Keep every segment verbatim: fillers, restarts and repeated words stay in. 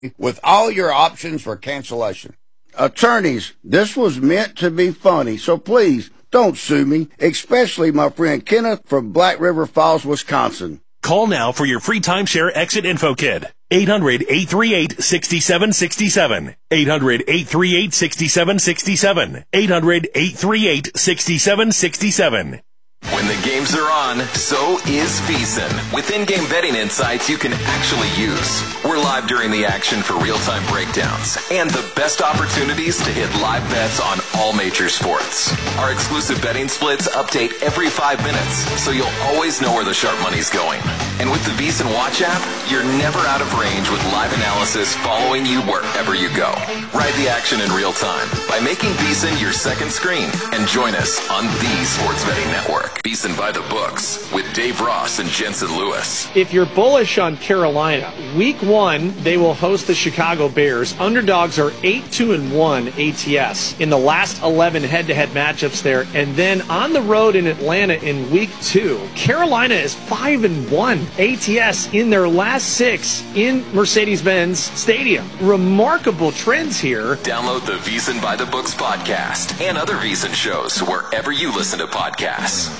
with all your options for cancellation. Attorneys, this was meant to be funny, so please don't sue me, especially my friend Kenneth from Black River Falls, Wisconsin. Call now for your free timeshare exit info kit. eight hundred, eight three eight, six seven six seven. eight hundred, eight three eight, six seven six seven. eight hundred, eight three eight, six seven six seven. When the games are on, so is VEASAN. With in-game betting insights you can actually use. We're live during the action for real-time breakdowns and the best opportunities to hit live bets on all major sports. Our exclusive betting splits update every five minutes, so you'll always know where the sharp money's going. And with the VEASAN Watch app, you're never out of range with live analysis following you wherever you go. Ride the action in real time by making VEASAN your second screen and join us on the Sports Betting Network. VEASAN by the books with Dave Ross and Jensen Lewis. If you're bullish on Carolina, week one, they will host the Chicago Bears. Underdogs are eight two and one A T S in the last eleven head-to-head matchups there. And then on the road in Atlanta in week two, Carolina is five and one A T S in their last six in Mercedes-Benz Stadium. Remarkable trends here. Download the VEASAN by the Books podcast and other VEASAN shows wherever you listen to podcasts.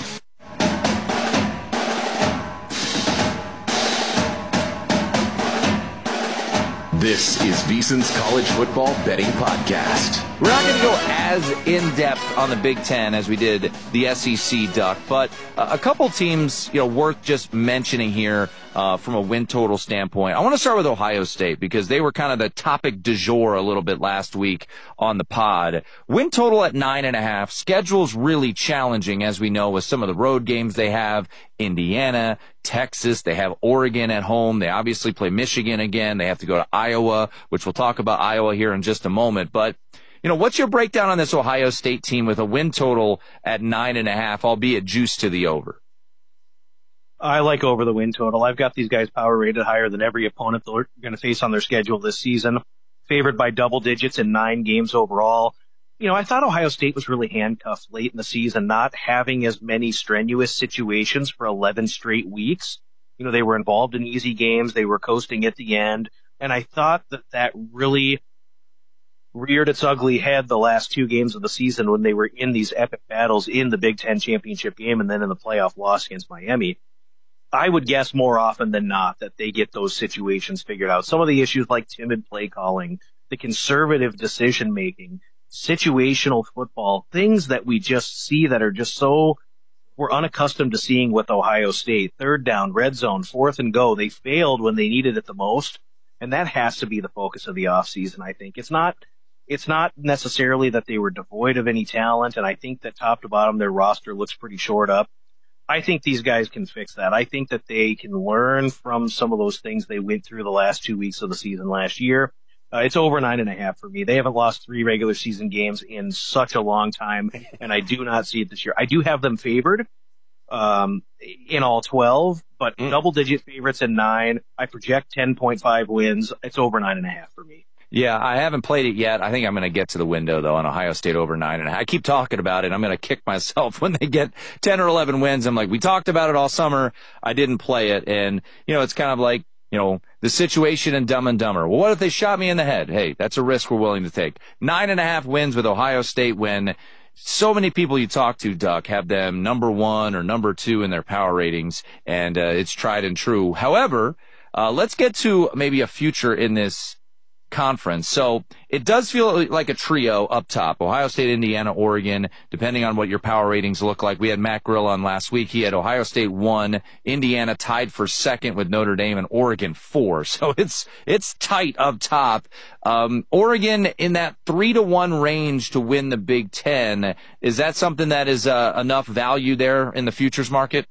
This is VEASAN's College Football Betting Podcast. We're not going to go as in-depth on the Big Ten as we did the S E C, Duck, but uh, a couple teams, you know, worth just mentioning here uh, from a win total standpoint. I want to start with Ohio State because they were kind of the topic du jour a little bit last week on the pod. Win total at nine and a half. Schedule's really challenging, as we know, with some of the road games they have. Indiana, Texas, they have Oregon at home. They obviously play Michigan again. They have to go to Iowa, which we'll talk about Iowa here in just a moment. But, you know, what's your breakdown on this Ohio State team with a win total at nine and a half, albeit juice to the over? I like over the win total. I've got these guys power rated higher than every opponent they're going to face on their schedule this season. Favored by double digits in nine games overall. You know, I thought Ohio State was really handcuffed late in the season, not having as many strenuous situations for eleven straight weeks. You know, they were involved in easy games. They were coasting at the end. And I thought that that really reared its ugly head the last two games of the season when they were in these epic battles in the Big Ten championship game and then in the playoff loss against Miami. I would guess more often than not that they get those situations figured out. Some of the issues like timid play calling, the conservative decision making, situational football, things that we just see that are just so we're unaccustomed to seeing with Ohio State. Third down, red zone, fourth and go. They failed when they needed it the most, and that has to be the focus of the offseason, I think. It's not it's not necessarily that they were devoid of any talent, and I think that top to bottom their roster looks pretty shored up. I think these guys can fix that. I think that they can learn from some of those things they went through the last two weeks of the season last year. Uh, it's over nine and a half for me. They haven't lost three regular season games in such a long time, and I do not see it this year. I do have them favored um, in all twelve, but mm. double-digit favorites in nine. I project ten point five wins. It's over nine and a half for me. Yeah, I haven't played it yet. I think I'm going to get to the window, though, on Ohio State over nine and a half. I keep talking about it. I'm going to kick myself when they get ten or eleven wins. I'm like, we talked about it all summer. I didn't play it, and, you know, it's kind of like, you know, the situation in Dumb and Dumber. Well, what if they shot me in the head? Hey, that's a risk we're willing to take. Nine and a half wins with Ohio State when so many people you talk to, Duck, have them number one or number two in their power ratings, and uh, it's tried and true. However, uh, let's get to maybe a future in this conference. So it does feel like a trio up top. Ohio State, Indiana, Oregon, depending on what your power ratings look like. We had Matt Grill on last week. He had Ohio State one, Indiana tied for second with Notre Dame, and Oregon four. So it's it's tight up top. Um, Oregon in that three to one range to win the Big Ten. Is that something that is uh, enough value there in the futures market?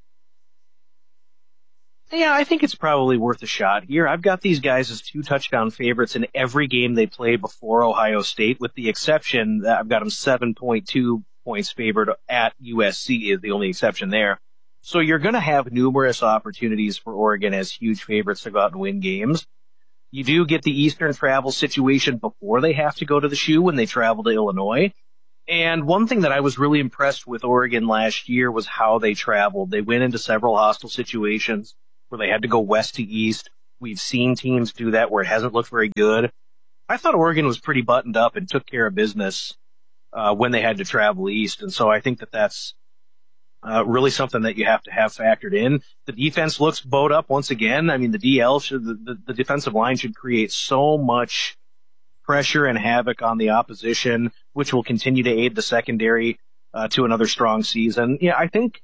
Yeah, I think it's probably worth a shot here. I've got these guys as two touchdown favorites in every game they play before Ohio State, with the exception that I've got them seven point two points favored at U S C is the only exception there. So you're going to have numerous opportunities for Oregon as huge favorites to go out and win games. You do get the Eastern travel situation before they have to go to the Shoe when they travel to Illinois. And one thing that I was really impressed with Oregon last year was how they traveled. They went into several hostile situations where they had to go west to east, We've seen teams do that where it hasn't looked very good. I thought Oregon was pretty buttoned up and took care of business uh, when they had to travel east. And so I think that that's uh, really something that you have to have factored in. The defense looks bowed up once again. I mean, the D L should, the, the, the defensive line should create so much pressure and havoc on the opposition, which will continue to aid the secondary uh, to another strong season. Yeah, I think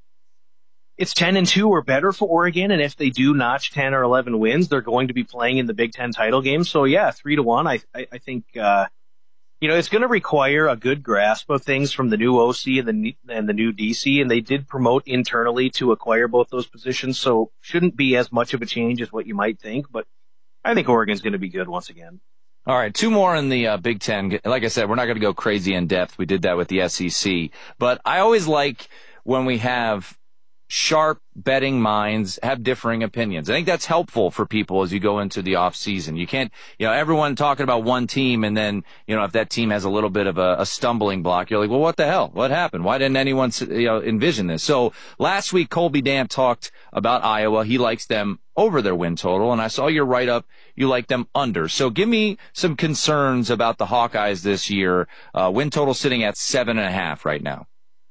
it's ten and two or better for Oregon, and if they do notch ten or eleven wins, they're going to be playing in the Big Ten title game. So yeah, three to one. I I, I think uh, you know it's going to require a good grasp of things from the new O C and the and the new D C, and they did promote internally to acquire both those positions, so shouldn't be as much of a change as what you might think. But I think Oregon's going to be good once again. All right, two more in the uh, Big Ten. Like I said, we're not going to go crazy in depth. We did that with the S E C, but I always like when we have sharp betting minds have differing opinions. I think that's helpful for people as you go into the off season. You can't, you know, everyone talking about one team and then, you know, if that team has a little bit of a, a stumbling block, you're like, well, what the hell? What happened? Why didn't anyone, you know, envision this? So last week, Colby Damp talked about Iowa. He likes them over their win total, and I saw your write-up. You like them under. So give me some concerns about the Hawkeyes this year. Uh, win total sitting at seven and a half right now.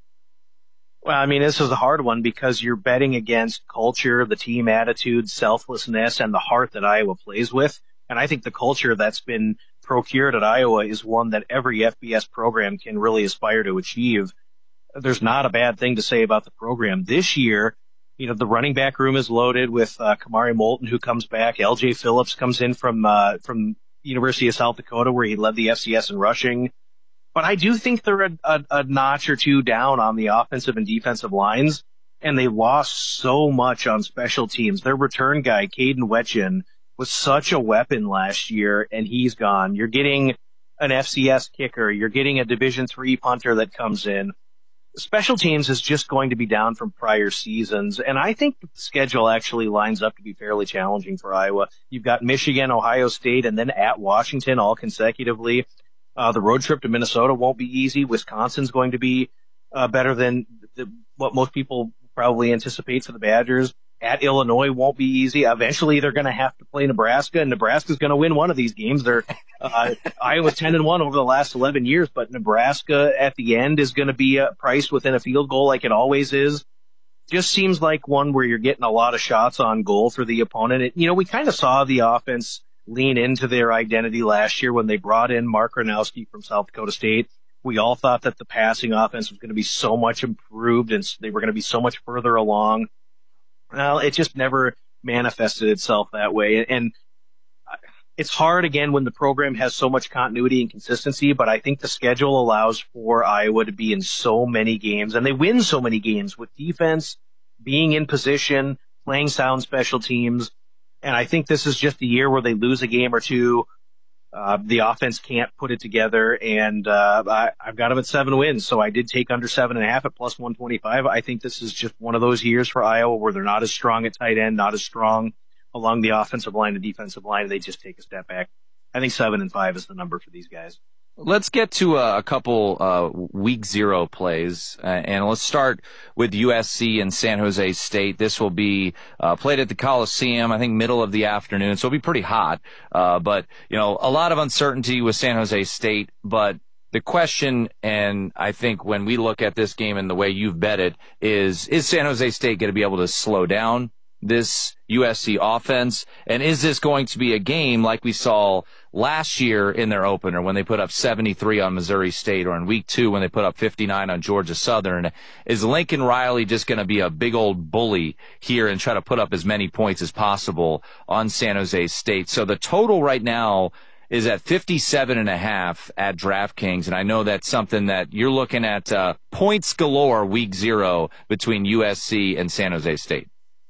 Well, I mean, this is a hard one because you're betting against culture, the team attitude, selflessness, and the heart that Iowa plays with. And I think the culture that's been procured at Iowa is one that every F B S program can really aspire to achieve. There's not a bad thing to say about the program. This year, you know, the running back room is loaded with uh, Kamari Moulton, who comes back. L J Phillips comes in from uh, from University of South Dakota, where he led the F C S in rushing. But I do think they're a, a, a notch or two down on the offensive and defensive lines, and they lost so much on special teams. Their return guy, Caden Wetchin, was such a weapon last year, and he's gone. You're getting an F C S kicker. You're getting a Division three punter that comes in. Special teams is just going to be down from prior seasons, and I think the schedule actually lines up to be fairly challenging for Iowa. You've got Michigan, Ohio State, and then at Washington all consecutively. Uh, the road trip to Minnesota won't be easy. Wisconsin's going to be uh, better than the, what most people probably anticipate for the Badgers. At Illinois won't be easy. Eventually, they're going to have to play Nebraska, and Nebraska's going to win one of these games. They're uh, Iowa's ten and one over the last eleven years, but Nebraska at the end is going to be uh, priced within a field goal like it always is. Just seems like one where you're getting a lot of shots on goal for the opponent. It, you know, we kind of saw the offense lean into their identity last year when they brought in Mark Gronowski from South Dakota State. We all thought that the passing offense was going to be so much improved and they were going to be so much further along. Well, it just never manifested itself that way. And it's hard, again, when the program has so much continuity and consistency, but I think the schedule allows for Iowa to be in so many games, and they win so many games with defense, being in position, playing sound special teams. And I think this is just a year where they lose a game or two. Uh, the offense can't put it together, and uh, I, I've got them at seven wins, so I did take under seven and a half at plus one twenty-five. I think this is just one of those years for Iowa where they're not as strong at tight end, not as strong along the offensive line and defensive line. They just take a step back. I think seven and five is the number for these guys. Let's get to a, a couple uh, week zero plays, uh, and let's start with U S C and San Jose State. This will be uh, played at the Coliseum, I think middle of the afternoon, so it'll be pretty hot. Uh, but, you know, a lot of uncertainty with San Jose State, but the question, and I think when we look at this game and the way you've bet it, is, is San Jose State going to be able to slow down this U S C offense? And is this going to be a game like we saw last year in their opener when they put up seventy-three on Missouri State, or in week two when they put up fifty-nine on Georgia Southern? Is Lincoln Riley just going to be a big old bully here and try to put up as many points as possible on San Jose State? So the total right now is at fifty-seven and a half at DraftKings, and I know that's something that you're looking at, uh, points galore week zero between U S C and San Jose State.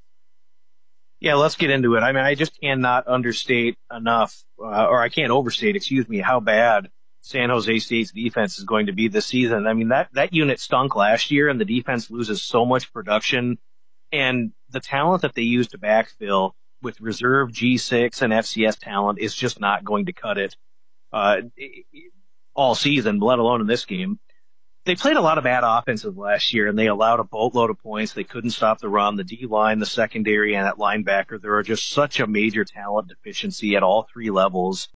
Yeah, let's get into it. I mean, I just cannot understate enough, uh, or I can't overstate, excuse me, how bad San Jose State's defense is going to be this season. I mean, that, that unit stunk last year, and the defense loses so much production, and the talent that they use to backfill with reserve G six and F C S talent is just not going to cut it uh, all season, let alone in this game. they played a lot of bad offenses last year, and they allowed a boatload of points. They couldn't stop the run. The D-line, the secondary, and at linebacker, there are just such a major talent deficiency at all three levels.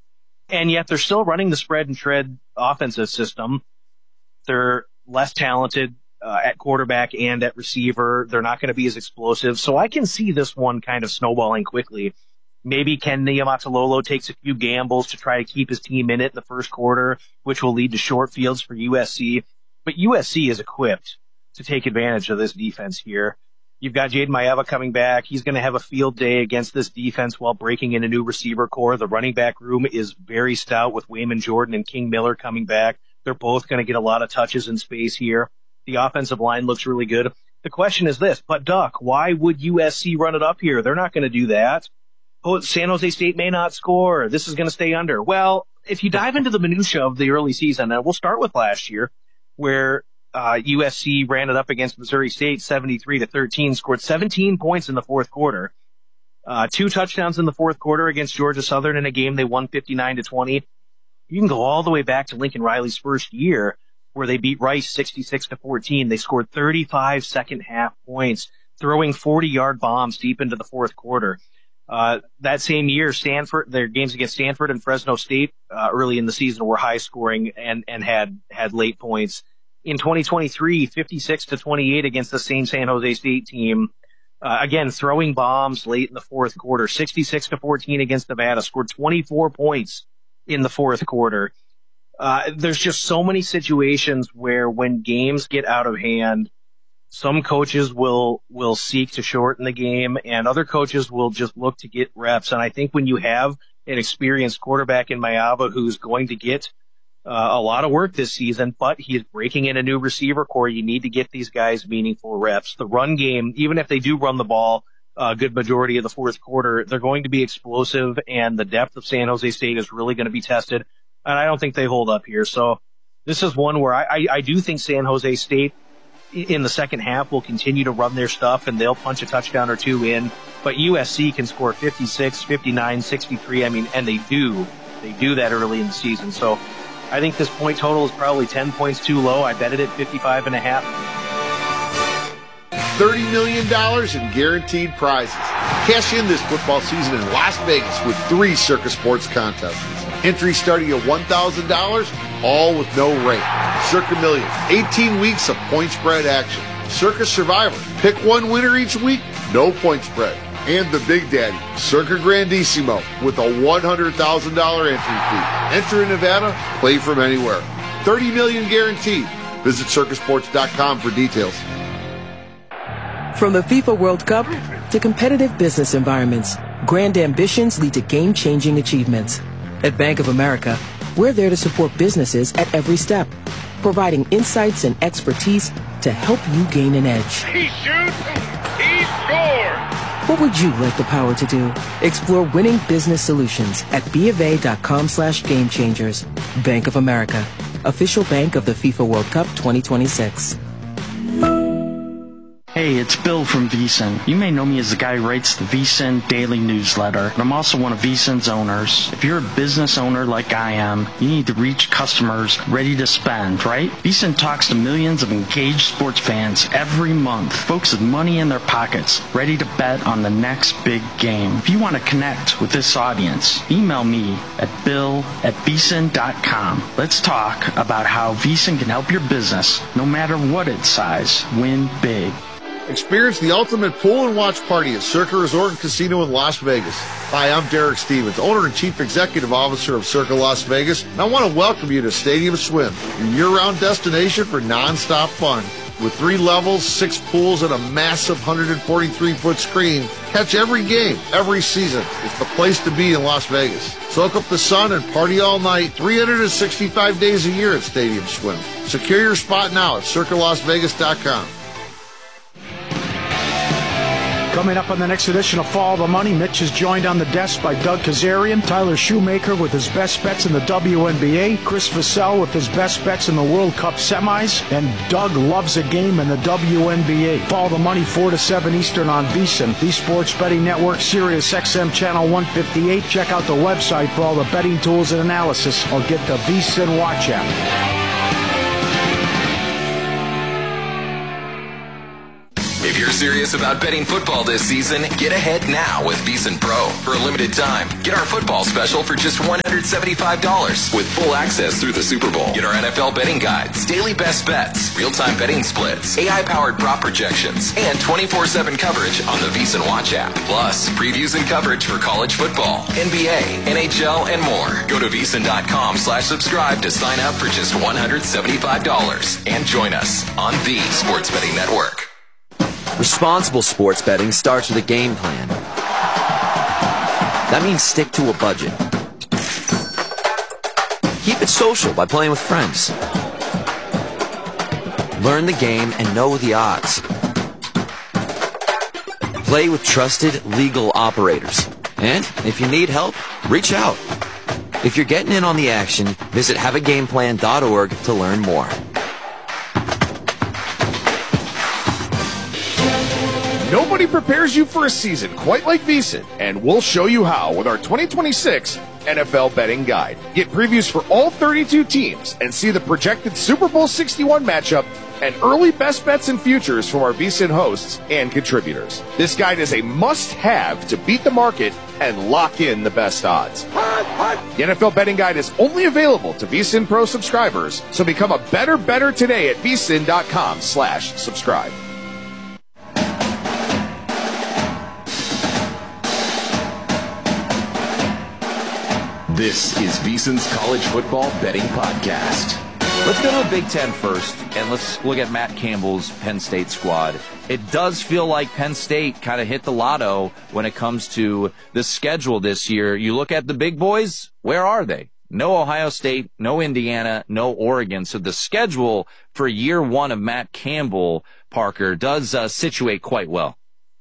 And yet they're still running the spread and tread offensive system. They're less talented uh, at quarterback and at receiver. They're not going to be as explosive. So I can see this one kind of snowballing quickly. Maybe Ken Niumatalolo takes a few gambles to try to keep his team in it in the first quarter, which will lead to short fields for U S C. But U S C is equipped to take advantage of this defense here. You've got Jaden Maeva coming back. He's going to have a field day against this defense while breaking in a new receiver core. The running back room is very stout with Wayman Jordan and King Miller coming back. They're both going to get a lot of touches in space here. The offensive line looks really good. The question is this, but Duck, why would U S C run it up here? They're not going to do that. Oh, San Jose State may not score. This is going to stay under. Well, if you dive into the minutia of the early season, and we'll start with last year, where uh, U S C ran it up against Missouri State seventy-three to thirteen, scored seventeen points in the fourth quarter, uh, two touchdowns in the fourth quarter against Georgia Southern in a game they won fifty-nine to twenty. You can go all the way back to Lincoln Riley's first year, where they beat Rice sixty-six to fourteen. They scored thirty-five second half points, throwing forty-yard bombs deep into the fourth quarter. Uh, that same year, Stanford, their games against Stanford and Fresno State, uh, early in the season were high scoring and, and had, had late points. In twenty twenty-three, fifty-six to twenty-eight against the same San Jose State team. Uh, again, throwing bombs late in the fourth quarter, sixty-six to fourteen against Nevada, scored twenty-four points in the fourth quarter. Uh, there's just so many situations where when games get out of hand, some coaches will, will seek to shorten the game and other coaches will just look to get reps. And I think when you have an experienced quarterback in Maeva who's going to get uh, a lot of work this season, but he's breaking in a new receiver core, you need to get these guys meaningful reps. The run game, even if they do run the ball a good majority of the fourth quarter, they're going to be explosive and the depth of San Jose State is really going to be tested. And I don't think they hold up here. So this is one where I, I, I do think San Jose State in the second half will continue to run their stuff and they'll punch a touchdown or two in. But U S C can score fifty-six, fifty-nine, sixty-three. I mean, and they do. They do that early in the season. So I think this point total is probably ten points too low. I bet it at fifty-five and a half. thirty million dollars in guaranteed prizes. Cash in this football season in Las Vegas with three Circa Sports contests. Entry starting at one thousand dollars, all with no rate. Circa Millions, eighteen weeks of point spread action. Circa Survivor, pick one winner each week, no point spread. And the Big Daddy, Circa Grandissimo, with a one hundred thousand dollars entry fee. Enter in Nevada, play from anywhere. thirty million dollars guaranteed. Visit circa sports dot com for details. From the FIFA World Cup to competitive business environments, grand ambitions lead to game-changing achievements. At Bank of America, we're there to support businesses at every step, providing insights and expertise to help you gain an edge. He shoots, he scores! What would you like the power to do? Explore winning business solutions at bofa.com slash game changers. Bank of America, official bank of the FIFA World Cup twenty twenty-six. Hey, it's Bill from VSiN. You may know me as the guy who writes the VSiN daily newsletter, but I'm also one of VSiN's owners. If you're a business owner like I am, you need to reach customers ready to spend, right? VSiN talks to millions of engaged sports fans every month, folks with money in their pockets, ready to bet on the next big game. If you want to connect with this audience, email me at bill at vsin dot com. Let's talk about how VSiN can help your business, no matter what its size, win big. Experience the ultimate pool and watch party at Circa Resort and Casino in Las Vegas. Hi, I'm Derek Stevens, owner and chief executive officer of Circa Las Vegas, and I want to welcome you to Stadium Swim, your year-round destination for non-stop fun. With three levels, six pools, and a massive one hundred forty-three foot screen, catch every game, every season. It's the place to be in Las Vegas. Soak up the sun and party all night, three hundred sixty-five days a year at Stadium Swim. Secure your spot now at circa las vegas dot com. Coming up on the next edition of Follow the Money, Mitch is joined on the desk by Doug Kazarian, Tyler Shoemaker with his best bets in the W N B A, Chris Vassell with his best bets in the World Cup semis, and Doug loves a game in the W N B A. Follow the Money four to seven Eastern on VSiN, the Sports Betting Network, Sirius X M Channel one fifty-eight. Check out the website for all the betting tools and analysis, or get the VSiN Watch app. serious about betting football this season, get ahead now with VEASAN Pro. For a limited time, get our football special for just one hundred seventy-five dollars with full access through the Super Bowl. Get our N F L betting guides, daily best bets, real-time betting splits, A I-powered prop projections, and twenty-four seven coverage on the VEASAN Watch app. Plus, previews and coverage for college football, N B A, N H L, and more. Go to VEASAN.com slash subscribe to sign up for just one hundred seventy-five dollars and join us on the Sports Betting Network. Responsible sports betting starts with a game plan. That means stick to a budget. Keep it social by playing with friends. Learn the game and know the odds. Play with trusted legal operators. And if you need help, reach out. If you're getting in on the action, visit have a game plan dot org to learn more. Nobody prepares you for a season quite like VEASAN, and we'll show you how with our twenty twenty-six N F L Betting Guide. Get previews for all thirty-two teams and see the projected Super Bowl sixty-one matchup and early best bets and futures from our VEASAN hosts and contributors. This guide is a must-have to beat the market and lock in the best odds. The N F L Betting Guide is only available to VEASAN Pro subscribers, so become a better better today at VEASAN.com slash subscribe. This is VEASAN's College Football Betting Podcast. Let's go to the Big Ten first, and let's look at Matt Campbell's Penn State squad. It does feel like Penn State kind of hit the lotto when it comes to the schedule this year. You look at the big boys, where are they? No Ohio State, no Indiana, no Oregon. So the schedule for year one of Matt Campbell, Parker, does uh, situate quite well.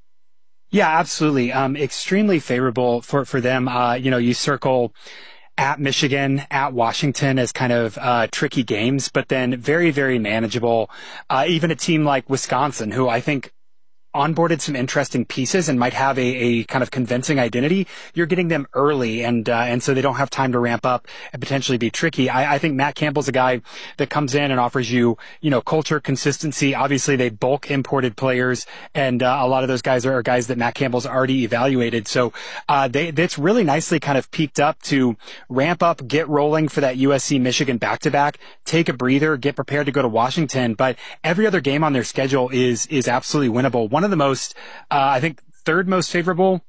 Yeah, absolutely. Um, extremely favorable for, for them. Uh, you know, you circle at Michigan, at Washington as kind of uh, tricky games, but then very, very manageable. Uh, even a team like Wisconsin, who I think onboarded some interesting pieces and might have a, a kind of convincing identity. You're getting them early, and uh, and so they don't have time to ramp up and potentially be tricky. I, I think Matt Campbell's a guy that comes in and offers you, you know, culture, consistency. Obviously, they bulk imported players, and uh, a lot of those guys are, are guys that Matt Campbell's already evaluated. So uh, they that's really nicely kind of peaked up to ramp up, get rolling for that U S C Michigan back-to-back, take a breather, get prepared to go to Washington. But every other game on their schedule is is absolutely winnable. One One of the most, uh, I think, third most favorable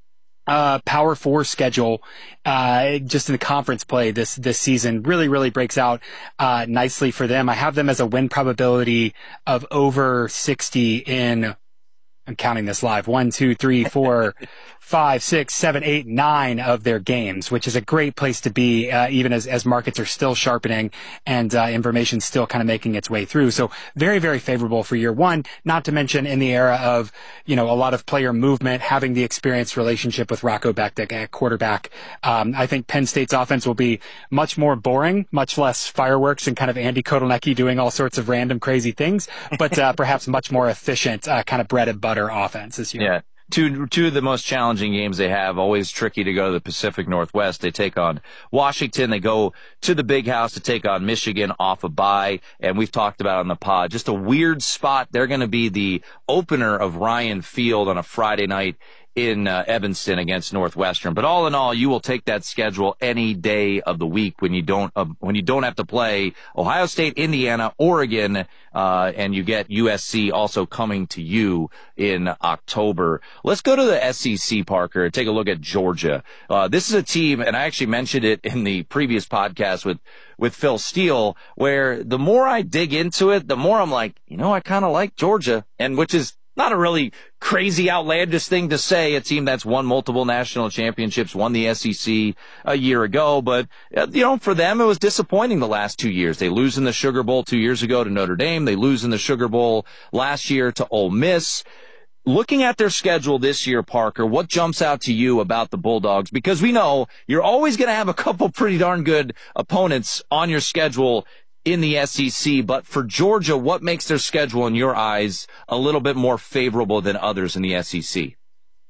uh, Power Four schedule, uh, just in the conference play this this season. Really, really breaks out uh, nicely for them. I have them as a win probability of over sixty in. I'm counting this live. One, two, three, four, five, six, seven, eight, nine of their games, which is a great place to be, uh, even as, as markets are still sharpening and uh, information still kind of making its way through. So very, very favorable for year one, not to mention in the era of, you know, a lot of player movement, having the experienced relationship with Rocco Beck at quarterback. Um, I think Penn State's offense will be much more boring, much less fireworks and kind of Andy Kotelnicki doing all sorts of random crazy things, but uh, perhaps much more efficient, uh, kind of bread and butter offense this year. Yeah. Two, two of the most challenging games they have, always tricky to go to the Pacific Northwest. They take on Washington. They go to the Big House to take on Michigan off a bye. And we've talked about on the pod, just a weird spot. They're going to be the opener of Ryan Field on a Friday night in uh, Evanston against Northwestern. But all in all, you will take that schedule any day of the week when you don't uh, when you don't have to play Ohio State, Indiana, Oregon, uh, and you get U S C also coming to you in October. Let's go to the S E C, Parker, and take a look at Georgia. Uh, this is a team, and I actually mentioned it in the previous podcast with with Phil Steele, where the more I dig into it, the more I'm like, you know, I kind of like Georgia, and which is not a really crazy, outlandish thing to say. A team that's won multiple national championships, won the S E C a year ago. But, uh, you know, for them, it was disappointing the last two years. They lose in the Sugar Bowl two years ago to Notre Dame. They lose in the Sugar Bowl last year to Ole Miss. Looking at their schedule this year, Parker, what jumps out to you about the Bulldogs? Because we know you're always going to have a couple pretty darn good opponents on your schedule in the S E C, but for Georgia, what makes their schedule in your eyes a little bit more favorable than others in the S E C?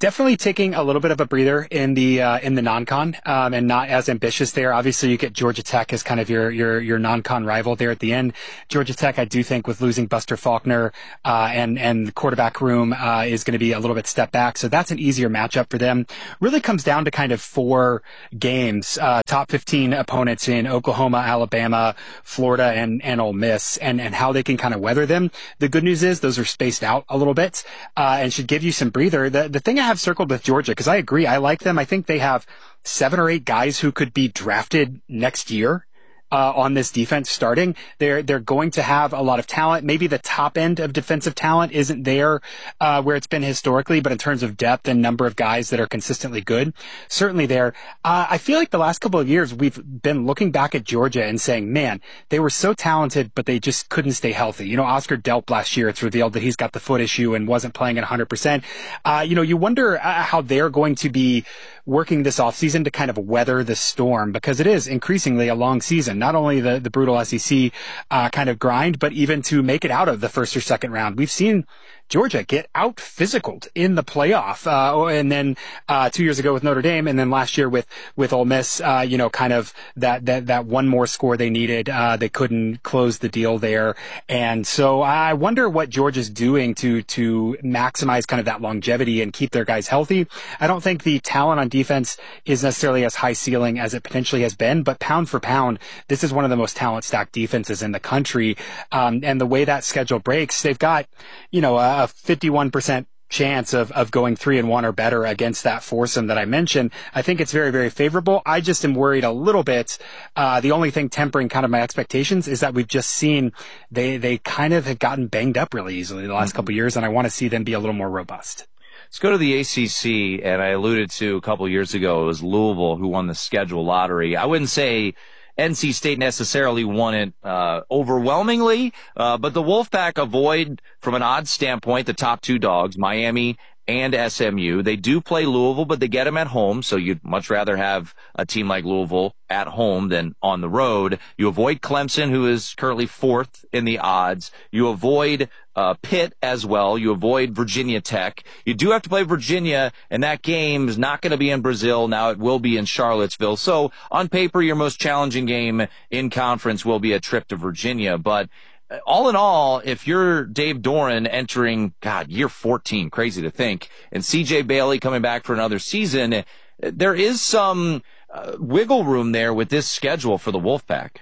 definitely taking a little bit of a breather in the uh, in the non-con um, and not as ambitious there. Obviously, you get Georgia Tech as kind of your your your non-con rival there at the end. Georgia Tech, I do think, with losing Buster Faulkner uh, and and the quarterback room uh, is going to be a little bit step back, so that's an easier matchup for them. Really comes down to kind of four games, uh, top fifteen opponents in Oklahoma, Alabama, Florida, and and Ole Miss, and and how they can kind of weather them. The good news is those are spaced out a little bit uh, and should give you some breather. The the thing I have circled with Georgia, because I agree, I like them. I think they have seven or eight guys who could be drafted next year. Uh, on this defense starting. They're, they're going to have a lot of talent. Maybe the top end of defensive talent isn't there, uh, where it's been historically, but in terms of depth and number of guys that are consistently good, certainly there. Uh, I feel like the last couple of years we've been looking back at Georgia and saying, man, they were so talented, but they just couldn't stay healthy. You know, Oscar Delp last year, it's revealed that he's got the foot issue and wasn't playing at one hundred percent. Uh, you know, you wonder uh, how they're going to be working this offseason to kind of weather the storm, because it is increasingly a long season. Not only the, the brutal S E C uh, kind of grind, but even to make it out of the first or second round. We've seen Georgia get out physicaled in the playoff, uh, and then uh, two years ago with Notre Dame, and then last year with with Ole Miss. Uh, you know, kind of that that that one more score they needed. Uh, they couldn't close the deal there, and so I wonder what Georgia's doing to to maximize kind of that longevity and keep their guys healthy. I don't think the talent on defense is necessarily as high ceiling as it potentially has been, but pound for pound, this is one of the most talent stacked defenses in the country. Um, and the way that schedule breaks, they've got, you know, a fifty-one percent chance of, of going three and one or better against that foursome that I mentioned. I think it's very, very favorable. I just am worried a little bit. Uh, the only thing tempering kind of my expectations is that we've just seen they, they kind of have gotten banged up really easily the last mm-hmm. couple of years, and I want to see them be a little more robust. Let's go to the A C C, and I alluded to a couple of years ago, it was Louisville who won the schedule lottery. I wouldn't say N C State necessarily won it uh, overwhelmingly, uh, but the Wolfpack avoid, from an odds standpoint, the top two dogs, Miami and S M U. They do play Louisville, but they get them at home, so you'd much rather have a team like Louisville at home than on the road. You avoid Clemson, who is currently fourth in the odds. You avoid uh, Pitt as well. You avoid Virginia Tech. You do have to play Virginia, and that game is not going to be in Brazil. Now it will be in Charlottesville. So on paper, your most challenging game in conference will be a trip to Virginia, but all in all, if you're Dave Doran entering, God, year fourteen, crazy to think, and C J Bailey coming back for another season, there is some uh, wiggle room there with this schedule for the Wolfpack.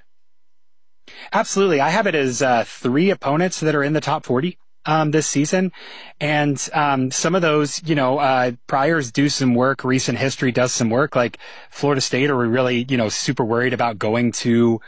Absolutely. I have it as uh, three opponents that are in the top forty um, this season. And um, some of those, you know, uh, priors do some work. Recent history does some work. Like Florida State, are we really, you know, super worried about going to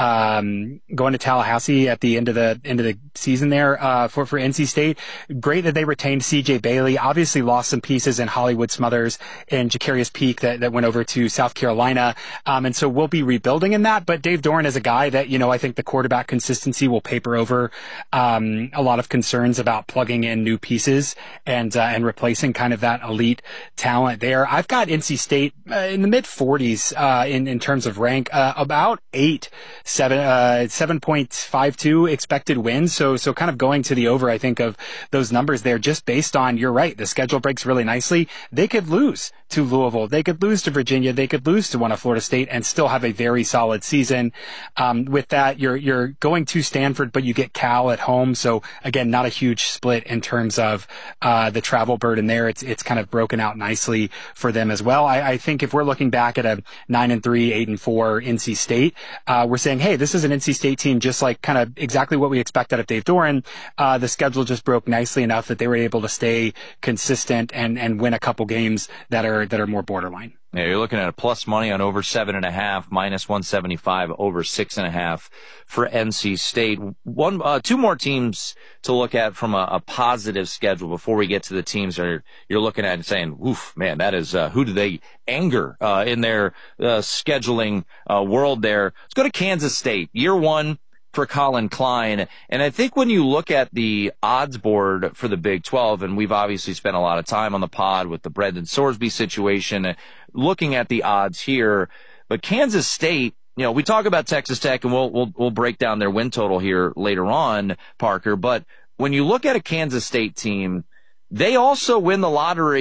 um, going to Tallahassee at the end of the end of the season there uh, for for N C State? Great that they retained C J Bailey. Obviously, lost some pieces in Hollywood Smothers and Jacarius Peak that that went over to South Carolina, um, and so we'll be rebuilding in that. But Dave Doran is a guy that, you know, I think the quarterback consistency will paper over um, a lot of concerns about plugging in new pieces. And uh, and replacing kind of that elite talent there. I've got N C State uh, in the mid forties uh, in in terms of rank, uh, about eight, seven, uh, seven point five two expected wins. So so kind of going to the over, I think, of those numbers there, just based on, you're right, the schedule breaks really nicely. They could lose to Louisville, they could lose to Virginia, they could lose to one of Florida State, and still have a very solid season. Um, with that, you're you're going to Stanford, but you get Cal at home. So again, not a huge split in terms of Of uh, the travel burden there. It's it's kind of broken out nicely for them as well. I, I think if we're looking back at a nine and three, eight and four N C State, uh, we're saying, hey, this is an N C State team just like kind of exactly what we expect out of Dave Doran. Uh, the schedule just broke nicely enough that they were able to stay consistent and and win a couple games that are that are more borderline. Yeah, you're looking at a plus money on over seven and a half, minus one seventy-five, over six and a half for N C State. One, uh, two more teams to look at from a, a positive schedule before we get to the teams that are, you're looking at and saying, oof, man, that is, uh, who do they anger, uh, in their, uh, scheduling, uh, world there. Let's go to Kansas State. Year one for Colin Klein. And I think when you look at the odds board for the Big twelve, and we've obviously spent a lot of time on the pod with the Brendan Sorsby situation, looking at the odds here, but Kansas State, you know, we talk about Texas Tech, and we'll we'll we'll break down their win total here later on, Parker, but when you look at a Kansas State team, they also win the lottery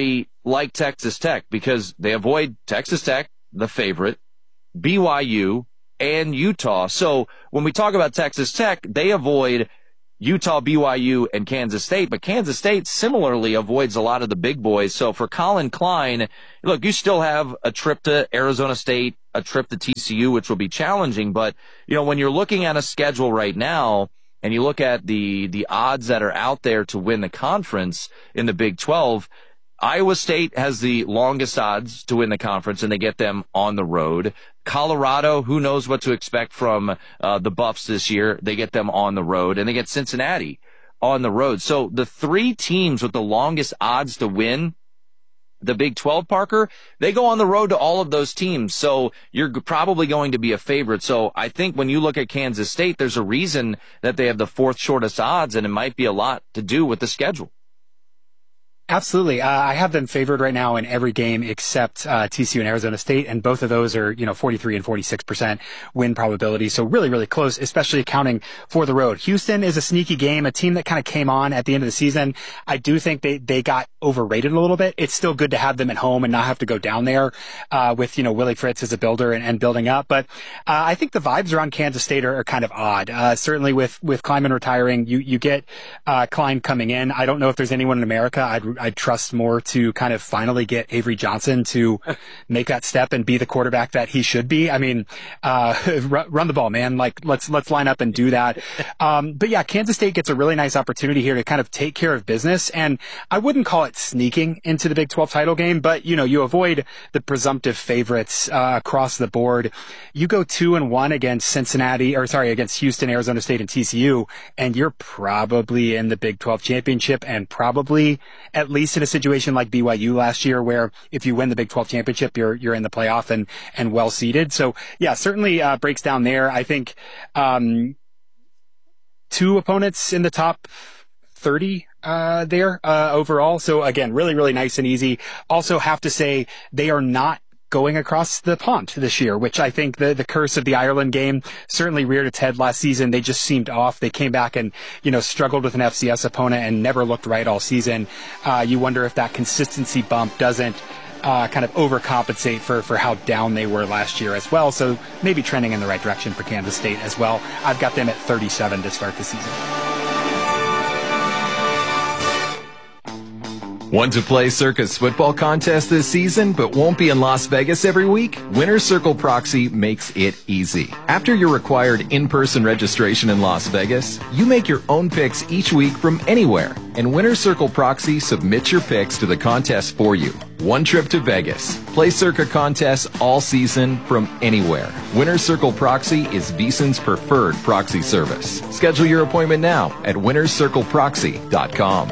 like Texas Tech because they avoid Texas Tech, the favorite, B Y U, and Utah. So when we talk about Texas Tech, they avoid Utah, B Y U, and Kansas State, but Kansas State similarly avoids a lot of the big boys. So for Colin Klein, look, you still have a trip to Arizona State, a trip to T C U, which will be challenging, but you know, when you're looking at a schedule right now, and you look at the, the odds that are out there to win the conference in the Big twelve, Iowa State has the longest odds to win the conference, and they get them on the road. Colorado, who knows what to expect from uh, the Buffs this year? They get them on the road, and they get Cincinnati on the road. So the three teams with the longest odds to win the Big twelve, Parker, they go on the road to all of those teams. So you're probably going to be a favorite. So I think when you look at Kansas State, there's a reason that they have the fourth shortest odds, and it might be a lot to do with the schedule. Absolutely. Uh, I have them favored right now in every game except uh, T C U and Arizona State, and both of those are, you know, forty-three and forty-six percent win probability. So really, really close, especially accounting for the road. Houston is a sneaky game, a team that kind of came on at the end of the season. I do think they, they got overrated a little bit. It's still good to have them at home and not have to go down there uh, with, you know, Willie Fritz as a builder and, and building up. But uh, I think the vibes around Kansas State are, are kind of odd. Uh, certainly with, with Klieman retiring, you, you get uh, Klein coming in. I don't know if there's anyone in America I'd I'd trust more to kind of finally get Avery Johnson to make that step and be the quarterback that he should be. I mean, uh, run the ball, man. Like, let's, let's line up and do that. Um, but yeah, Kansas State gets a really nice opportunity here to kind of take care of business. And I wouldn't call it sneaking into the Big twelve title game, but you know, you avoid the presumptive favorites, uh, across the board. You go two and one against Cincinnati, or sorry, against Houston, Arizona State, and T C U, and you're probably in the Big twelve championship, and probably at least in a situation like B Y U last year, where if you win the Big twelve championship, you're you're in the playoff and and well seeded. So yeah, certainly uh, breaks down there. I think um, two opponents in the top thirty uh, there uh, overall. So again, really really nice and easy. Also have to say they are not going across the pond this year, which I think the, the curse of the Ireland game certainly reared its head last season. They just seemed off. They came back and, you know, struggled with an F C S opponent and never looked right all season. Uh, you wonder if that consistency bump doesn't uh, kind of overcompensate for, for how down they were last year as well. So maybe trending in the right direction for Kansas State as well. I've got them at thirty-seven to start the season. Want to play Circa's football contest this season but won't be in Las Vegas every week? Winner's Circle Proxy makes it easy. After your required in-person registration in Las Vegas, you make your own picks each week from anywhere, and Winner's Circle Proxy submits your picks to the contest for you. One trip to Vegas. Play Circa contests all season from anywhere. Winner's Circle Proxy is VSiN's preferred proxy service. Schedule your appointment now at winners circle proxy dot com.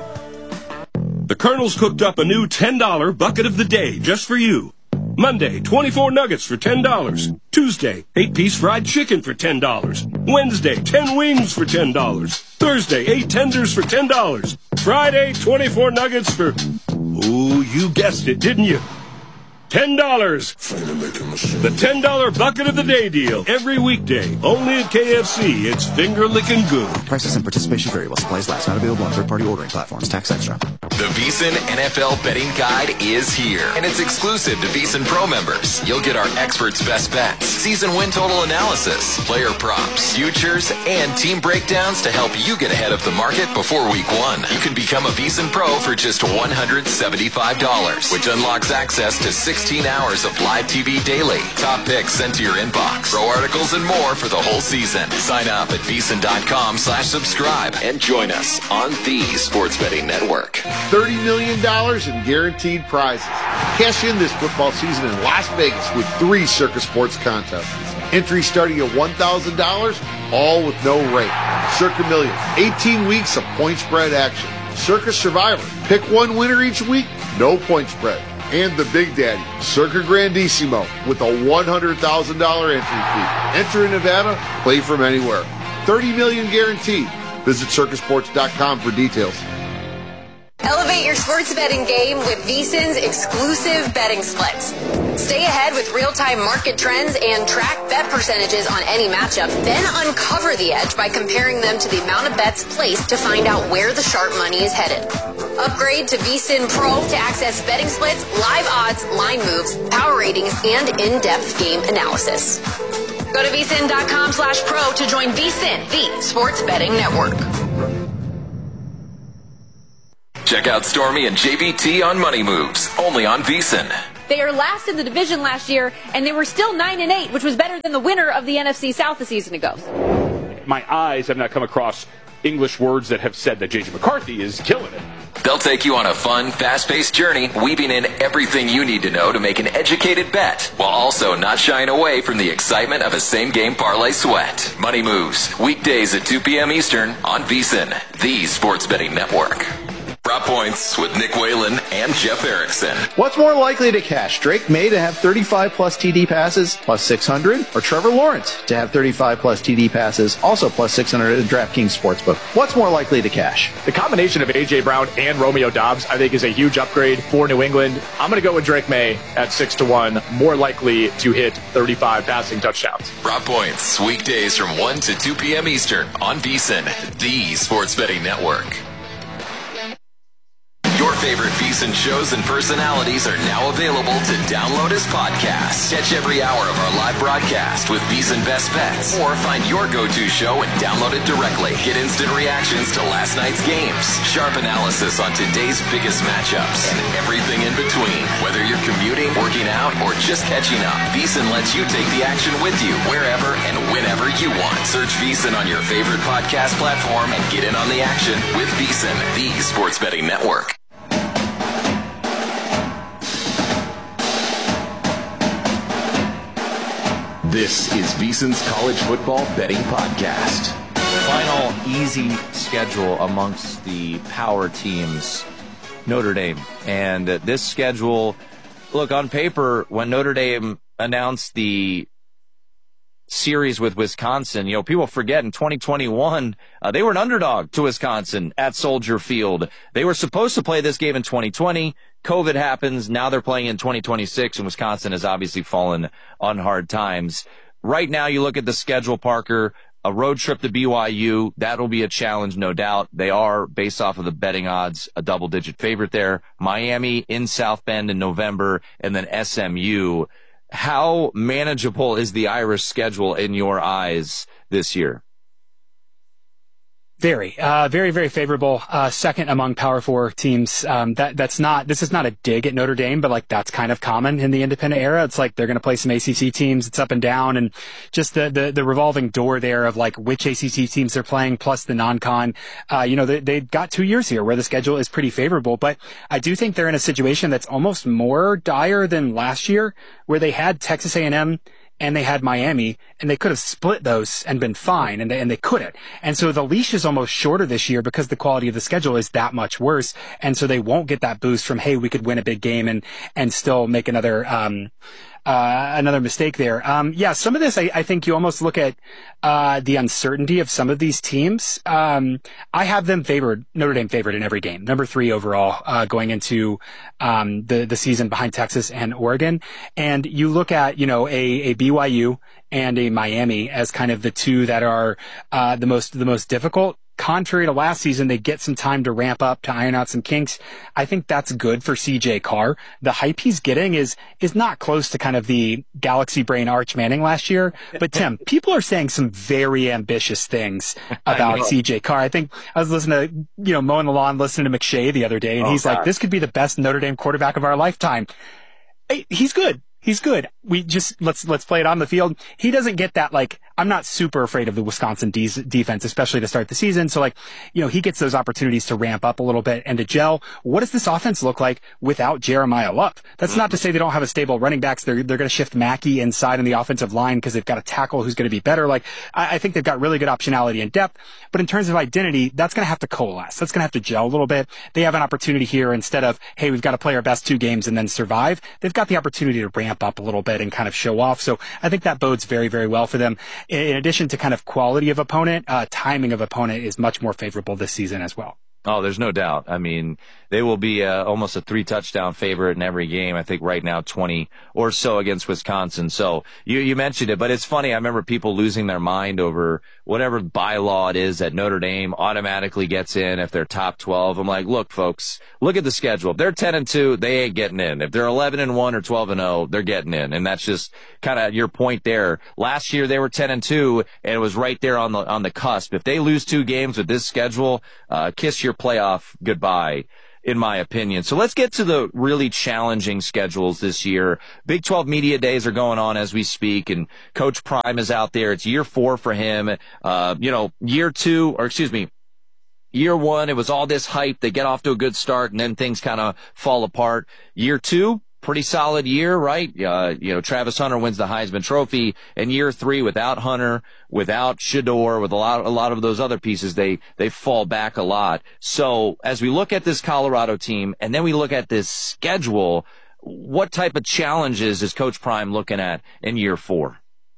The Colonel's cooked up a new ten dollar bucket of the day just for you. Monday, twenty-four nuggets for ten dollars. Tuesday, eight piece fried chicken for ten dollars. Wednesday, ten wings for ten dollars. Thursday, eight tenders for ten dollars. Friday, twenty-four nuggets for... Ooh, you guessed it, didn't you? ten dollars. The ten dollar bucket of the day deal. Every weekday. Only at K F C. It's finger-licking good. Prices and participation vary while supplies last. Not available on third-party ordering platforms. Tax extra. The VSiN N F L Betting Guide is here, and it's exclusive to VSiN Pro members. You'll get our experts' best bets, season win total analysis, player props, futures, and team breakdowns to help you get ahead of the market before week one. You can become a VSiN Pro for just one hundred seventy-five dollars, which unlocks access to sixteen hours of live T V daily, top picks sent to your inbox, pro articles, and more for the whole season. Sign up at VSiN.com slash subscribe and join us on the Sports Betting Network. thirty million dollars in guaranteed prizes. Cash in this football season in Las Vegas with three Circa Sports contests. Entry starting at one thousand dollars, all with no rate. Circa Millions, eighteen weeks of point spread action. Circa Survivor, pick one winner each week, no point spread. And the Big Daddy, Circa Grandissimo, with a one hundred thousand dollars entry fee. Enter in Nevada, play from anywhere. thirty million dollars guaranteed. Visit circa sports dot com for details. Elevate your sports betting game with VSiN's exclusive betting splits. Stay ahead with real-time market trends and track bet percentages on any matchup. Then uncover the edge by comparing them to the amount of bets placed to find out where the sharp money is headed. Upgrade to V S I N Pro to access betting splits, live odds, line moves, power ratings, and in-depth game analysis. Go to V S I N dot com slash pro to join V S I N, the sports betting network. Check out Stormy and J B T on Money Moves, only on V S I N. They are last in the division last year, and they were still nine and eight, which was better than the winner of the N F C South a season ago. My eyes have not come across English words that have said that J J McCarthy is killing it. They'll take you on a fun, fast-paced journey, weaving in everything you need to know to make an educated bet, while also not shying away from the excitement of a same-game parlay sweat. Money Moves, weekdays at two p.m. Eastern on V S I N, the sports betting network. Prop Points with Nick Whalen and Jeff Erickson. What's more likely to cash? Drake May to have thirty-five plus T D passes, plus six hundred, or Trevor Lawrence to have thirty-five plus T D passes, also plus six hundred at DraftKings Sportsbook? What's more likely to cash? The combination of A J. Brown and Romeo Doubs, I think, is a huge upgrade for New England. I'm going to go with Drake May at six to one, more likely to hit thirty-five passing touchdowns. Prop Points, weekdays from one to two p.m. Eastern on V S I N, the sports betting network. Your favorite V S I N shows and personalities are now available to download as podcasts. Catch every hour of our live broadcast with V S I N Best Bets, or find your go-to show and download it directly. Get instant reactions to last night's games, sharp analysis on today's biggest matchups, and everything in between. Whether you're commuting, working out, or just catching up, V S I N lets you take the action with you wherever and whenever you want. Search V S I N on your favorite podcast platform and get in on the action with V S I N, the sports betting network. This is VSiN's College Football Betting Podcast. Final easy schedule amongst the power teams, Notre Dame. And uh, this schedule, look, on paper, when Notre Dame announced the series with Wisconsin, you know, people forget in twenty twenty-one, uh, they were an underdog to Wisconsin at Soldier Field. They were supposed to play this game in twenty twenty. COVID happens. Now they're playing in twenty twenty-six, and Wisconsin has obviously fallen on hard times. Right now, you look at the schedule, Parker, a road trip to B Y U. That'll be a challenge, no doubt. They are, based off of the betting odds, a double-digit favorite there. Miami in South Bend in November, and then S M U. How manageable is the Irish schedule in your eyes this year? Very, uh, very, very favorable. Uh, second among Power Four teams. Um, that, that's not, this is not a dig at Notre Dame, but like that's kind of common in the independent era. It's like they're going to play some A C C teams. It's up and down, and just the, the, the revolving door there of like which A C C teams they're playing plus the non-con. Uh, you know, they, they've got two years here where the schedule is pretty favorable, but I do think they're in a situation that's almost more dire than last year where they had Texas A and M and they had Miami, and they could have split those and been fine, and they, and they couldn't. And so the leash is almost shorter this year because the quality of the schedule is that much worse, and so they won't get that boost from, hey, we could win a big game and, and still make another, um, uh, another mistake there. Um, yeah, some of this, I, I think you almost look at, uh, the uncertainty of some of these teams. Um, I have them favored, Notre Dame favored in every game. Number three overall, uh, going into, um, the, the season behind Texas and Oregon. And you look at, you know, a, a B Y U and a Miami as kind of the two that are, uh, the most, the most difficult. Contrary to last season, they get some time to ramp up, to iron out some kinks. I think that's good for C J Carr. The hype he's getting is is not close to kind of the Galaxy Brain Arch Manning last year. But Tim, people are saying some very ambitious things about C J Carr. I think I was listening to, you know, mowing the lawn, listening to McShay the other day, and oh, he's God. like, this could be the best Notre Dame quarterback of our lifetime. He's good. He's good. We just, let's, let's play it on the field. He doesn't get that, like, I'm not super afraid of the Wisconsin de- defense, especially to start the season. So like, you know, he gets those opportunities to ramp up a little bit and to gel. What does this offense look like without Jeremiah Love? That's not to say they don't have a stable running backs. They're, they're going to shift Mackey inside in the offensive line because they've got a tackle who's going to be better. Like, I, I think they've got really good optionality and depth, but in terms of identity, that's going to have to coalesce. That's going to have to gel a little bit. They have an opportunity here instead of, hey, we've got to play our best two games and then survive. They've got the opportunity to ramp up a little bit and kind of show off. So I think that bodes very, very well for them. In addition to kind of quality of opponent, uh, timing of opponent is much more favorable this season as well. Oh, there's no doubt. I mean, they will be uh, almost a three-touchdown favorite in every game. I think right now twenty or so against Wisconsin. So you, you mentioned it, but it's funny. I remember people losing their mind over whatever bylaw it is that Notre Dame automatically gets in if they're top twelve. I'm like, look, folks, look at the schedule. If they're ten and two, they ain't getting in. If they're eleven and one or twelve and oh, they're getting in. And that's just kind of your point there. Last year they were ten and two, and it was right there on the on the cusp. If they lose two games with this schedule, uh, kiss your playoff goodbye, in my opinion. So let's get to the really challenging schedules this year. Big twelve media days are going on as we speak, and Coach Prime is out there. It's year four for him. Uh, you know, year two, or excuse me, year one, it was all this hype. They get off to a good start, and then things kind of fall apart. Year two, pretty solid year, right? Uh, you know, Travis Hunter wins the Heisman Trophy. And year three, without Hunter, without Shedeur, with a lot, a lot of those other pieces, they, they fall back a lot. So as we look at this Colorado team, and then we look at this schedule, what type of challenges is Coach Prime looking at in year four?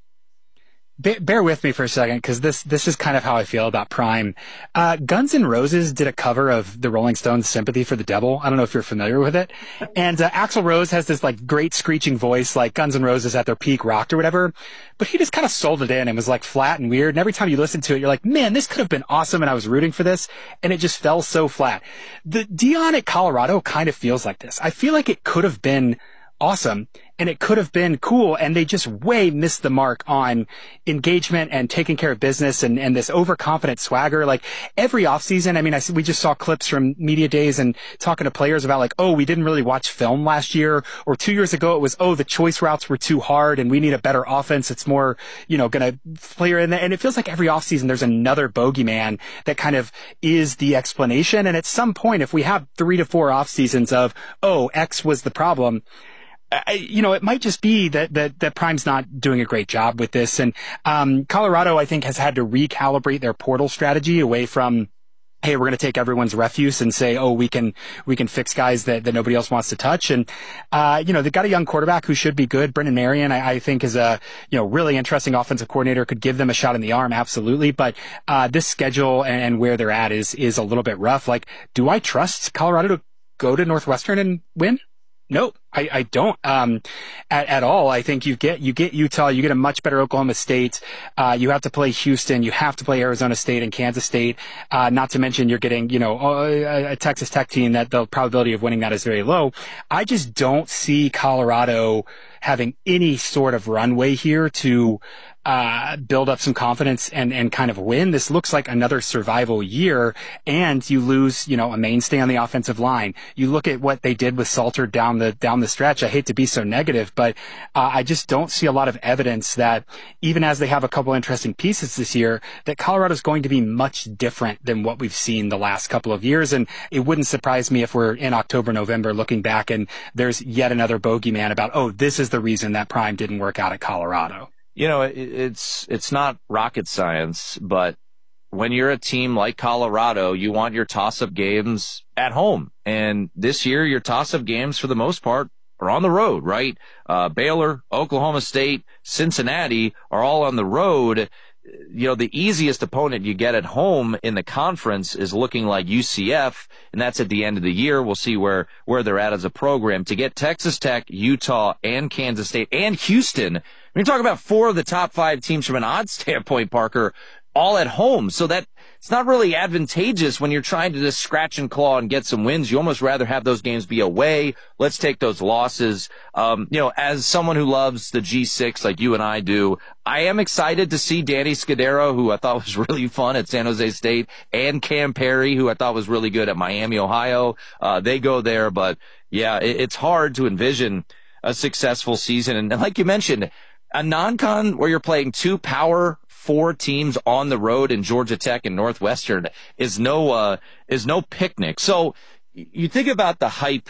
Bear with me for a second, because this this is kind of how I feel about Prime. Uh, Guns N' Roses did a cover of the Rolling Stones' "Sympathy for the Devil." I don't know if you're familiar with it. And uh, Axl Rose has this like great screeching voice, like Guns N' Roses at their peak rocked or whatever. But he just kind of sold it in and was like flat and weird. And every time you listen to it, you're like, man, this could have been awesome, and I was rooting for this. And it just fell so flat. The Dion at Colorado kind of feels like this. I feel like it could have been awesome, and it could have been cool, and they just way missed the mark on engagement and taking care of business and, and this overconfident swagger. Like every offseason, I mean, I, we just saw clips from media days and talking to players about like, oh, we didn't really watch film last year, or two years ago it was, oh, the choice routes were too hard and we need a better offense. It's more, you know, going to flare in there. And it feels like every offseason there's another bogeyman that kind of is the explanation. And at some point, if we have three to four off seasons of, oh, X was the problem, I, you know, it might just be that, that, that Prime's not doing a great job with this. And, um, Colorado, I think, has had to recalibrate their portal strategy away from, hey, we're going to take everyone's refuse and say, oh, we can, we can fix guys that, that nobody else wants to touch. And, uh, you know, they've got a young quarterback who should be good. Brendan Marion, I, I think is a, you know, really interesting offensive coordinator, could give them a shot in the arm. Absolutely. But, uh, this schedule and, and where they're at is, is a little bit rough. Like, do I trust Colorado to go to Northwestern and win? No, I, I don't, um, at, at all. I think you get, you get Utah, you get a much better Oklahoma State. Uh, you have to play Houston, you have to play Arizona State and Kansas State. Uh, not to mention you're getting, you know, a, a Texas Tech team that the probability of winning that is very low. I just don't see Colorado having any sort of runway here to, uh, build up some confidence and, and kind of win. This looks like another survival year, and you lose, you know, a mainstay on the offensive line. You look at what they did with Salter down the, down the stretch. I hate to be so negative, but, uh, I just don't see a lot of evidence that even as they have a couple interesting pieces this year, that Colorado's going to be much different than what we've seen the last couple of years. And it wouldn't surprise me if we're in October, November looking back and there's yet another bogeyman about, oh, this is the reason that Prime didn't work out at Colorado. You know, it, it's it's not rocket science, but when you're a team like Colorado, you want your toss-up games at home. And this year, your toss-up games, for the most part, are on the road, right? Uh, Baylor, Oklahoma State, Cincinnati are all on the road. You know, the easiest opponent you get at home in the conference is looking like U C F, and that's at the end of the year. We'll see where, where they're at as a program. To get Texas Tech, Utah, and Kansas State, and Houston, we're talking about four of the top five teams from an odds standpoint, Parker, all at home. So that it's not really advantageous when you're trying to just scratch and claw and get some wins. You almost rather have those games be away. Let's take those losses. Um, you know, as someone who loves the G six like you and I do, I am excited to see Danny Scudero, who I thought was really fun at San Jose State, and Cam Perry, who I thought was really good at Miami, Ohio. Uh, they go there, but yeah, it, it's hard to envision a successful season. And like you mentioned, a non-con where you're playing two power four teams on the road in Georgia Tech and Northwestern is no, uh, is no picnic. So you think about the hype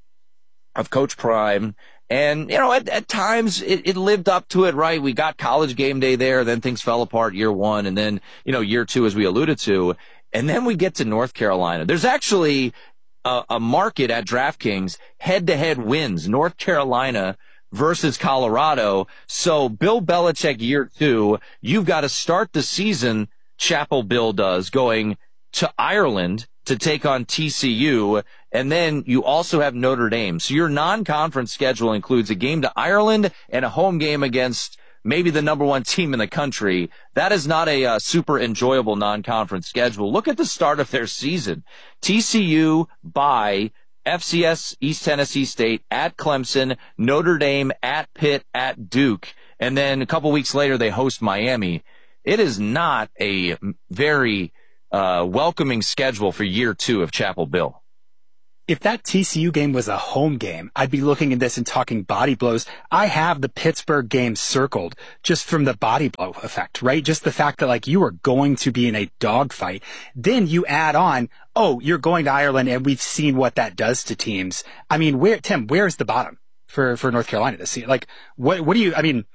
of Coach Prime, and, you know, at, at times it, it lived up to it, right? We got College Game Day there, then things fell apart year one, and then, you know, year two, as we alluded to, and then we get to North Carolina. There's actually a, a market at DraftKings, head-to-head wins, North Carolina versus Colorado. So Bill Belichick year two, you've got to start the season, Chapel Bill does, going to Ireland, to take on T C U, and then you also have Notre Dame. So your non-conference schedule includes a game to Ireland and a home game against maybe the number one team in the country. That is not a uh, super enjoyable non-conference schedule. Look at the start of their season. T C U by F C S East Tennessee State, at Clemson, Notre Dame, at Pitt, at Duke, and then a couple weeks later they host Miami. It is not a very uh welcoming schedule for year two of Chapel Bill. If that T C U game was a home game, I'd be looking at this and talking body blows. I have the Pittsburgh game circled just from the body blow effect, right? Just the fact that, like, you are going to be in a dogfight. Then you add on, oh, you're going to Ireland, and we've seen what that does to teams. I mean, where, Tim, where's the bottom for, for North Carolina this year? Like, what, what do you, I mean,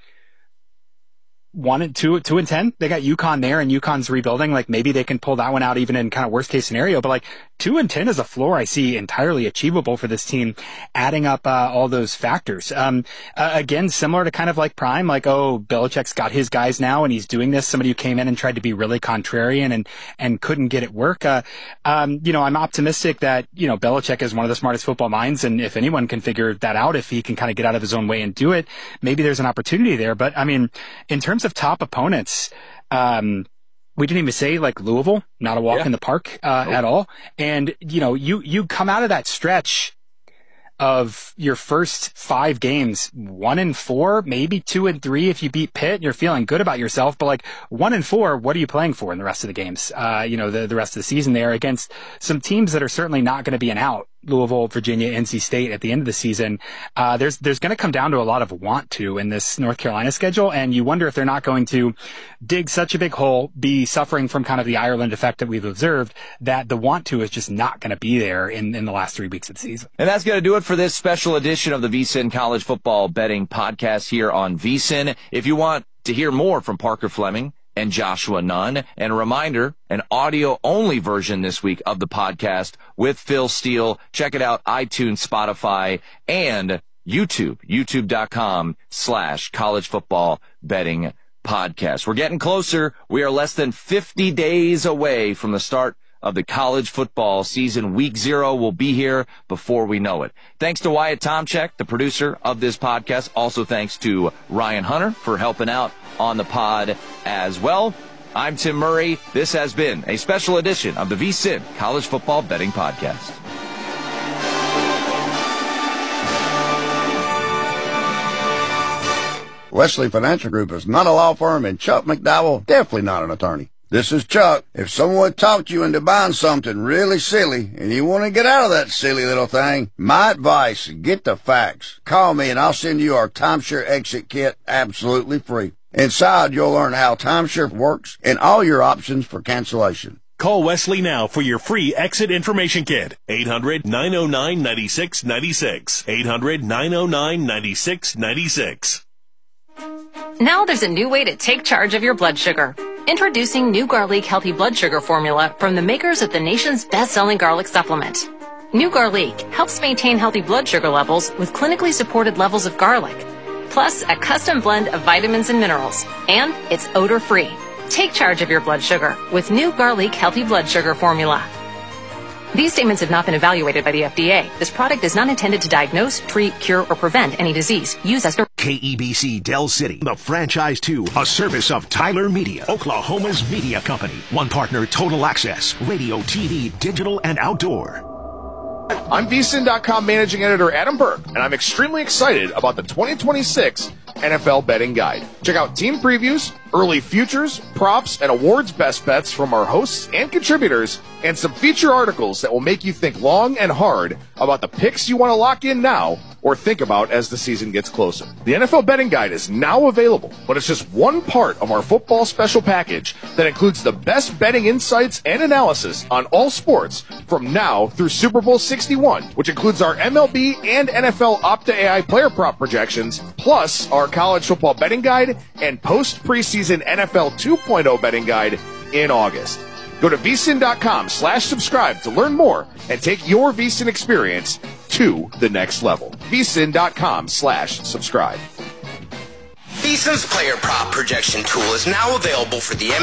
one and two, two and ten. They got UConn there, and UConn's rebuilding. Like, maybe they can pull that one out even in kind of worst case scenario. But like two and ten is a floor I see entirely achievable for this team, adding up uh, all those factors. Um, uh, again, similar to kind of like Prime, like, oh, Belichick's got his guys now, and he's doing this. Somebody who came in and tried to be really contrarian and and couldn't get it work. Uh, um, you know, I'm optimistic that you know Belichick is one of the smartest football minds, and if anyone can figure that out, if he can kind of get out of his own way and do it, maybe there's an opportunity there. But I mean, in terms of top opponents, um, we didn't even say like Louisville, not a walk yeah. in the park uh, nope. at all. And you know, you you come out of that stretch of your first five games, one and four, maybe two and three if you beat Pitt, you're feeling good about yourself. But like one and four, what are you playing for in the rest of the games? Uh, you know, the the rest of the season there against some teams that are certainly not going to be an out. Louisville, Virginia, N C State at the end of the season. Uh, there's, there's going to come down to a lot of want to in this North Carolina schedule. And you wonder if they're not going to dig such a big hole, be suffering from kind of the Ireland effect that we've observed, that the want to is just not going to be there in, in the last three weeks of the season. And that's going to do it for this special edition of the VSiN College Football Betting Podcast here on VSiN. If you want to hear more from Parker Fleming and Joshua Nunn, and a reminder, an audio-only version this week of the podcast with Phil Steele. Check it out, iTunes, Spotify, and YouTube, youtube.com slash college football betting podcast. We're getting closer. We are less than fifty days away from the start of the college football season. Week zero will be here before we know it. Thanks to Wyatt Tomchek, the producer of this podcast. Also thanks to Ryan Hunter for helping out on the pod as well. I'm Tim Murray. This has been a special edition of the VSiN College Football Betting Podcast. Wesley Financial Group is not a law firm, and Chuck McDowell, definitely not an attorney. This is Chuck. If someone talked you into buying something really silly and you want to get out of that silly little thing, my advice, get the facts. Call me and I'll send you our timeshare exit kit absolutely free. Inside, you'll learn how timeshare works and all your options for cancellation. Call Wesley now for your free exit information kit. eight hundred, nine oh nine, nine six nine six. eight hundred, nine oh nine, nine six nine six. Now there's a new way to take charge of your blood sugar. Introducing new Garlic Healthy Blood Sugar Formula from the makers of the nation's best-selling garlic supplement. New Garlic helps maintain healthy blood sugar levels with clinically supported levels of garlic, plus a custom blend of vitamins and minerals, and it's odor-free. Take charge of your blood sugar with New Garlic Healthy Blood Sugar Formula. These statements have not been evaluated by the F D A. This product is not intended to diagnose, treat, cure, or prevent any disease. Use as K E B C Del City, the franchise to a service of Tyler Media, Oklahoma's media company. One partner, Total Access, radio, T V, digital, and outdoor. I'm V S I N dot com managing editor Adam Burke, and I'm extremely excited about the twenty twenty-six N F L Betting Guide. Check out team previews, early futures, props, and awards best bets from our hosts and contributors, and some feature articles that will make you think long and hard about the picks you want to lock in now or think about as the season gets closer. The N F L Betting Guide is now available, but it's just one part of our football special package that includes the best betting insights and analysis on all sports from now through Super Bowl sixty-one, which includes our M L B and N F L Opta A I player prop projections, plus our college football betting guide and post-preseason N F L two point oh betting guide in August. Go to V S I N dot com slash subscribe to learn more and take your V S I N experience to the next level. V S I N dot com slash subscribe. V S I N's player prop projection tool is now available for the